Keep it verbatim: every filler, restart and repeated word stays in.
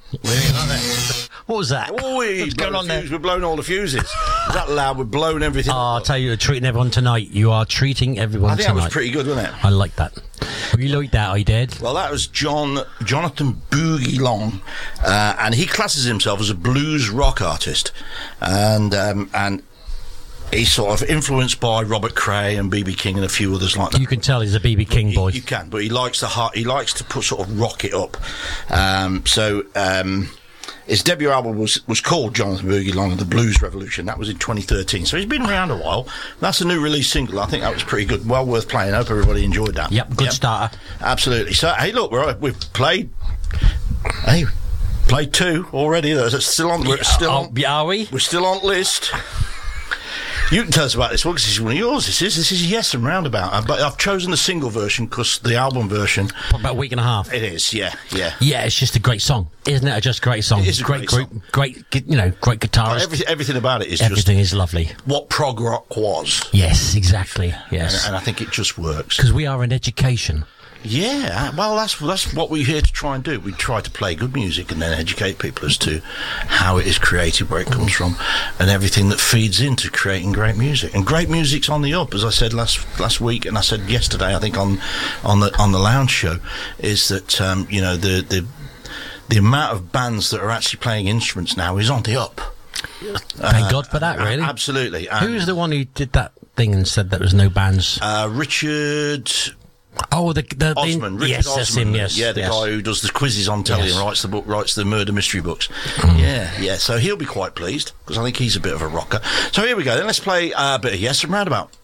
What was that? Oh, What's going on there? We're blowing all the fuses. Is that loud? We're blowing everything. Oh, I'll tell you, you're treating everyone tonight. You are treating everyone I think tonight. that was pretty good, wasn't it? I like that. You like that, I did. Well, that was John Jonathan Boogie Long, uh, and he classes himself as a blues rock artist, and um, and. He's sort of influenced by Robert Cray and B B King and a few others like that. You can tell he's a B B King boy. You, you can, but he likes the heart. He likes to put sort of rock it up. Um, so um, his debut album was was called Jonathan Boogie Long and the Blues Revolution. That was in twenty thirteen. So he's been around a while. That's a new release single. I think that was pretty good. Well worth playing. I hope everybody enjoyed that. Yep, good yep. starter. Absolutely. So hey, look, we're, we've played. Hey. Played two already. That's still on. We're still on. Oh, are we? We're still on the list. You can tell us about this one because this is one of yours. This is this is Yes and Roundabout. Uh, but I've chosen the single version because the album version. About a week and a half. It is, yeah, yeah. Yeah, it's just a great song, isn't it? Just a great song. It is a great, great group, song. great, you know, great guitarist. Everything, everything about it is everything just is lovely. What prog rock was. Yes, exactly. Yes, and, and I think it just works because we are in education. Yeah, well, that's that's what we're here to try and do. We try to play good music and then educate people as to how it is created, where it comes from, and everything that feeds into creating great music. And great music's on the up, as I said last last week, and I said yesterday, I think on on the on the lounge show, is that um, you know the the the amount of bands that are actually playing instruments now is on the up. Thank uh, God for that, really. Absolutely. Who was the one who did that thing and said there was no bands? Uh, Richard. Oh, the, the Osman, the, Richard yes, Osman, that's him, yes, yeah, the yes. guy who does the quizzes on telly yes. and writes the book, writes the murder mystery books. Mm. Yeah, yeah. So he'll be quite pleased because I think he's a bit of a rocker. So here we go. Then let's play uh, a bit of Yes and Roundabout.